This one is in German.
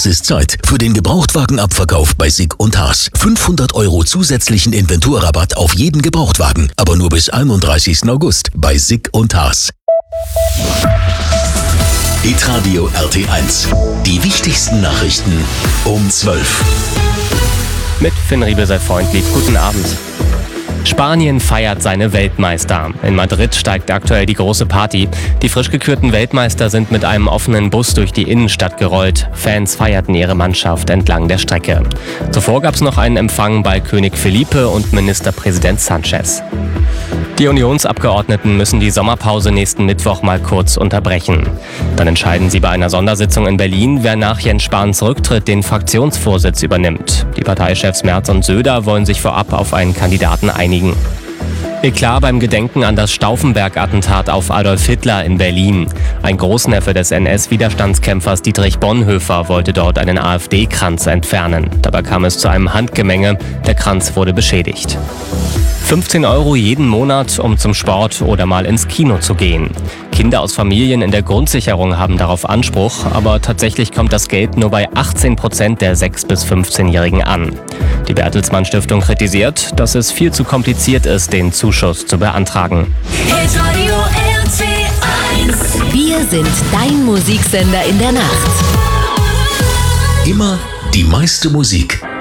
Es ist Zeit für den Gebrauchtwagenabverkauf bei Sick & Haas. 500 € zusätzlichen Inventurrabatt auf jeden Gebrauchtwagen, aber nur bis 31. August bei Sick & Haas. Hitradio RT1. Die wichtigsten Nachrichten um 12. Mit Finn Riebe sei freundlich. Guten Abend. Spanien feiert seine Weltmeister. In Madrid steigt aktuell die große Party. Die frisch gekürten Weltmeister sind mit einem offenen Bus durch die Innenstadt gerollt. Fans feierten ihre Mannschaft entlang der Strecke. Zuvor gab es noch einen Empfang bei König Felipe und Ministerpräsident Sanchez. Die Unionsabgeordneten müssen die Sommerpause nächsten Mittwoch mal kurz unterbrechen. Dann entscheiden sie bei einer Sondersitzung in Berlin, wer nach Jens Spahns Rücktritt den Fraktionsvorsitz übernimmt. Die Parteichefs Merz und Söder wollen sich vorab auf einen Kandidaten einigen. Eklat beim Gedenken an das Stauffenberg-Attentat auf Adolf Hitler in Berlin. Ein Großneffe des NS-Widerstandskämpfers Dietrich Bonhoeffer wollte dort einen AfD-Kranz entfernen. Dabei kam es zu einem Handgemenge. Der Kranz wurde beschädigt. 15 € jeden Monat, um zum Sport oder mal ins Kino zu gehen. Kinder aus Familien in der Grundsicherung haben darauf Anspruch, aber tatsächlich kommt das Geld nur bei 18% der 6- bis 15-Jährigen an. Die Bertelsmann Stiftung kritisiert, dass es viel zu kompliziert ist, den Zuschuss zu beantragen. Hitradio RT1. Wir sind dein Musiksender in der Nacht. Immer die meiste Musik